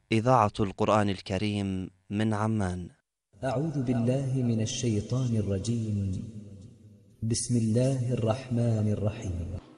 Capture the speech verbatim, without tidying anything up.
إذاعة القرآن الكريم من عمان. أعوذ بالله من الشيطان الرجيم. بسم الله الرحمن الرحيم.